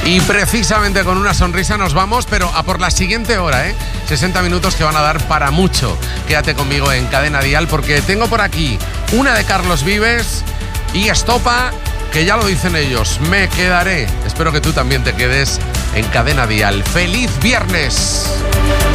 Y precisamente con una sonrisa nos vamos, pero a por la siguiente hora, 60 minutos que van a dar para mucho. Quédate conmigo en Cadena Dial porque tengo por aquí una de Carlos Vives y Estopa, que ya lo dicen ellos, me quedaré. Espero que tú también te quedes en Cadena Dial. ¡Feliz viernes!